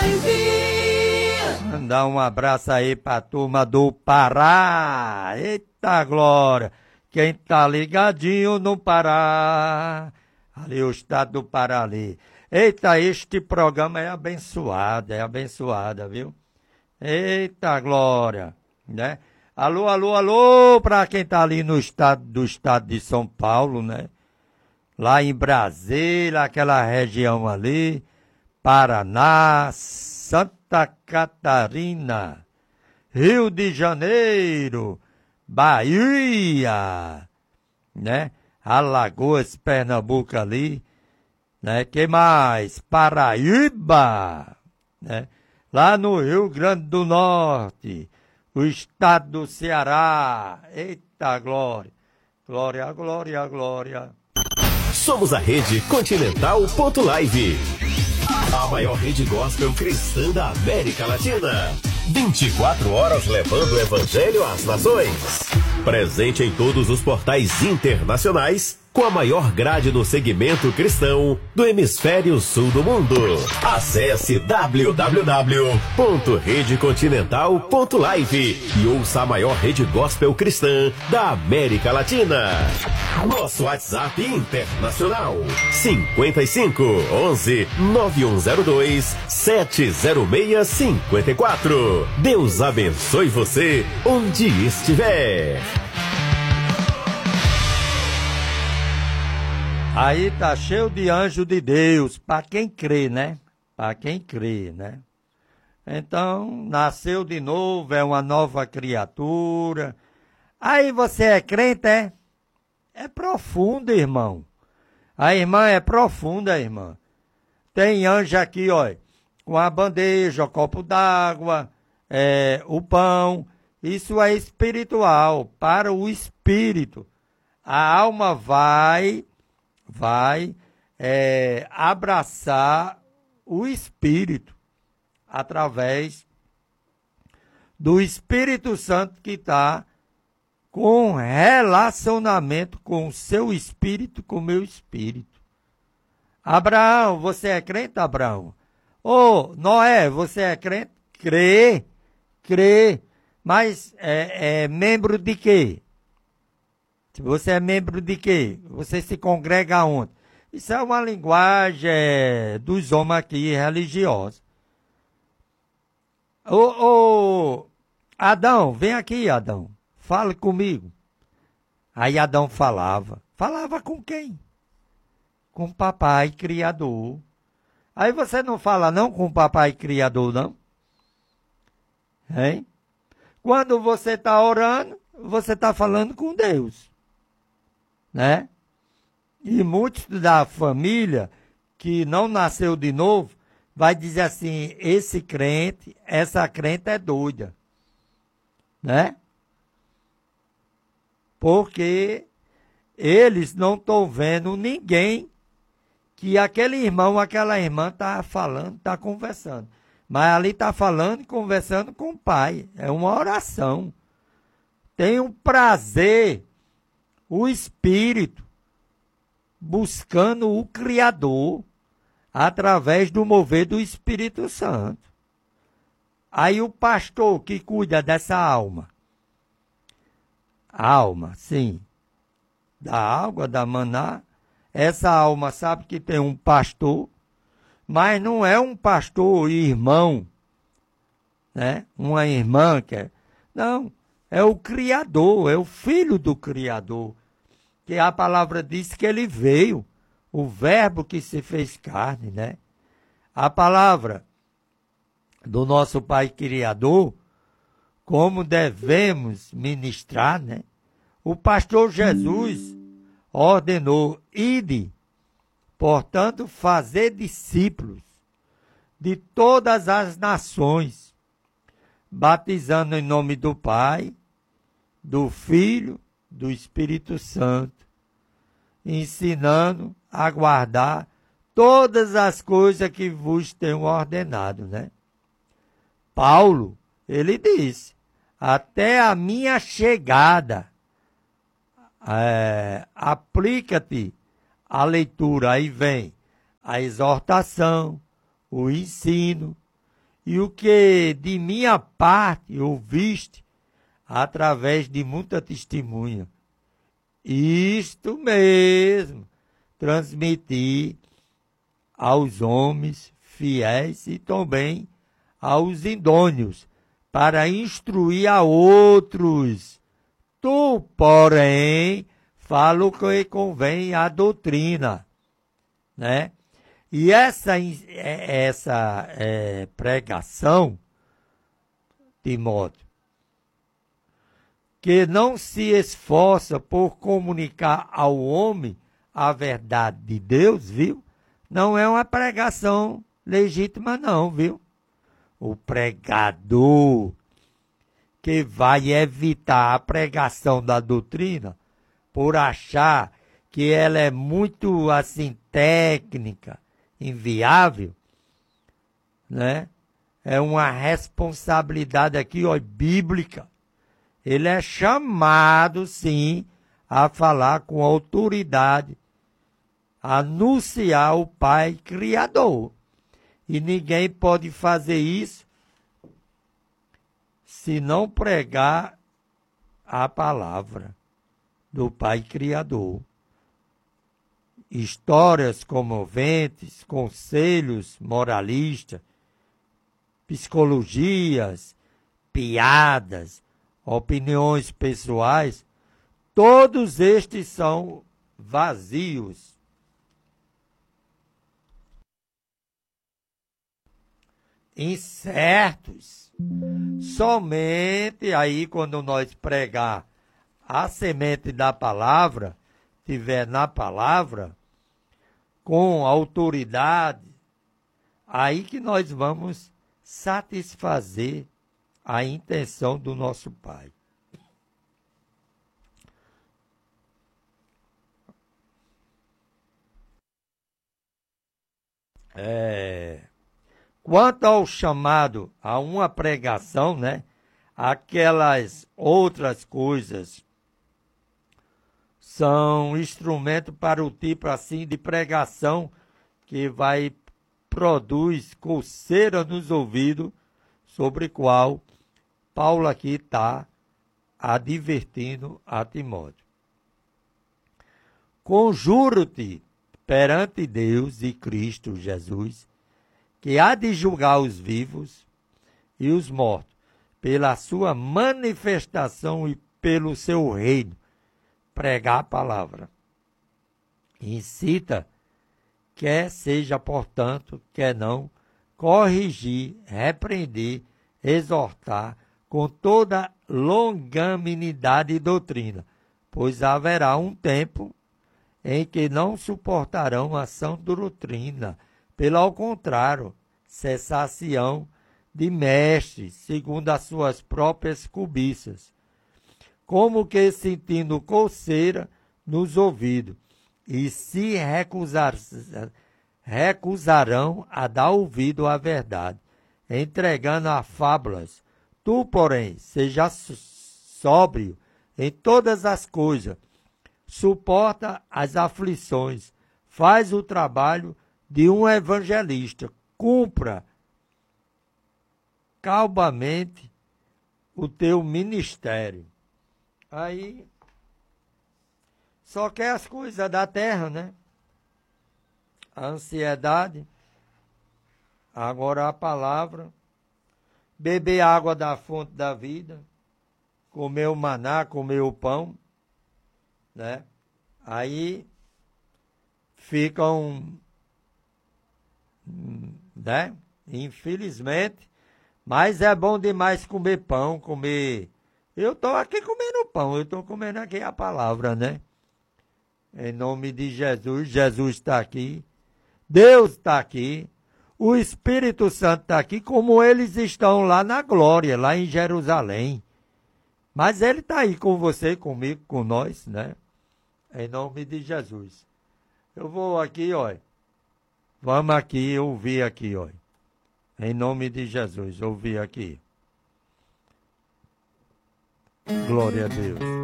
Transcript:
Mandar um abraço aí pra turma do Pará. Eita glória! Quem tá ligadinho no Pará, ali o estado do Pará ali. Eita, este programa é abençoado, viu? Eita glória, né? Alô, alô, alô, pra quem tá ali no estado de São Paulo, né? Lá em Brasília, aquela região ali, Paraná, Santa Catarina, Rio de Janeiro, Bahia, né? Alagoas, Pernambuco ali, né? Que mais? Paraíba, né? Lá no Rio Grande do Norte, o estado do Ceará. Eita glória, glória, glória, glória. Somos a Rede Continental.live, a maior rede gospel cristã da América Latina. 24 horas levando o evangelho às nações. Presente em todos os portais internacionais, com a maior grade no segmento cristão do hemisfério sul do mundo. Acesse www.redecontinental.live e ouça a maior rede gospel cristã da América Latina. Nosso WhatsApp internacional 55 11 9102 70654. Deus abençoe você onde estiver. Aí tá cheio de anjo de Deus, para quem crê, né? Para quem crê, né? Então, nasceu de novo, é uma nova criatura. Aí você é crente, é? É profundo, irmão. A irmã é profunda, irmã. Tem anjo aqui, ó, com a bandeja, o copo d'água, o pão. Isso é espiritual, para o espírito. A alma vai abraçar o Espírito através do Espírito Santo que está com relacionamento com o seu espírito, com o meu espírito. Abraão, você é crente, Abraão? Ô, Noé, você é crente? Crê. Mas é membro de quê? Você é membro de quê? Você se congrega onde? Isso é uma linguagem dos homens aqui religiosos. Ô, Adão, vem aqui, Adão. Fale comigo. Aí Adão falava. Falava com quem? Com o papai criador. Aí você não fala não com o papai criador, não? Hein? Quando você está orando, você está falando com Deus. Né? E muitos da família que não nasceu de novo vai dizer assim, essa crente é doida, né? Porque eles não estão vendo ninguém que aquele irmão, aquela irmã está falando, está conversando. Mas ali está falando e conversando com o pai. É uma oração. Tem um prazer, o Espírito, buscando o Criador através do mover do Espírito Santo. Aí o pastor que cuida dessa alma, sim, da água, da maná, essa alma sabe que tem um pastor, mas não é um pastor irmão, né? Uma irmã que é... Não, é o Criador, é o Filho do Criador, que a palavra diz que ele veio, o verbo que se fez carne, né? A palavra do nosso Pai Criador, como devemos ministrar, né? O pastor Jesus ordenou, ide, portanto, fazer discípulos de todas as nações, batizando em nome do Pai, do Filho, do Espírito Santo, ensinando a guardar todas as coisas que vos tenho ordenado, né? Paulo, ele disse, até a minha chegada, aplica-te a leitura, aí vem a exortação, o ensino, e o que de minha parte ouviste através de muita testemunha. Isto mesmo, transmiti aos homens fiéis e também aos idôneos, para instruir a outros. Tu, porém, fala o que convém à doutrina, né? E essa pregação, Timóteo, que não se esforça por comunicar ao homem a verdade de Deus, viu? Não é uma pregação legítima, não, viu? O pregador que vai evitar a pregação da doutrina por achar que ela é muito, assim, técnica, inviável, né? É uma responsabilidade aqui, ó, bíblica. Ele é chamado, sim, a falar com autoridade, a anunciar o Pai Criador. E ninguém pode fazer isso se não pregar a palavra do Pai Criador. Histórias comoventes, conselhos moralistas, psicologias, piadas, opiniões pessoais, todos estes são vazios. Incertos. Somente aí quando nós pregar a semente da palavra, tiver na palavra, com autoridade, aí que nós vamos satisfazer a intenção do nosso Pai. Quanto ao chamado a uma pregação, né? Aquelas outras coisas são instrumento para o tipo assim de pregação que produz coceira nos ouvidos, sobre qual Paulo aqui está advertindo a Timóteo. Conjuro-te perante Deus e Cristo Jesus, que há de julgar os vivos e os mortos, pela sua manifestação e pelo seu reino, pregar a palavra. Incita, quer seja, portanto, quer não, corrigir, repreender, exortar com toda longanimidade e doutrina, pois haverá um tempo em que não suportarão a sã doutrina, pelo contrário, cessação de mestres, segundo as suas próprias cobiças, como que sentindo coceira nos ouvidos, e se recusarão a dar ouvido à verdade, entregando a fábulas. Tu, porém, seja sóbrio em todas as coisas, suporta as aflições, faz o trabalho de um evangelista, cumpra calmamente o teu ministério. Aí, só quer as coisas da terra, né? A ansiedade, agora a palavra, beber água da fonte da vida, comer o maná, comer o pão, né? Aí ficam, né? Infelizmente, mas é bom demais comer pão, comer. Eu estou aqui comendo pão, eu estou comendo aqui a palavra, né? Em nome de Jesus, Jesus está aqui, Deus está aqui, o Espírito Santo está aqui, como eles estão lá na glória, lá em Jerusalém. Mas Ele está aí com você, comigo, com nós, né? Em nome de Jesus. Eu vou aqui, ó. Vamos aqui, ouvir aqui, ó. Em nome de Jesus, ouvir aqui. Glória a Deus.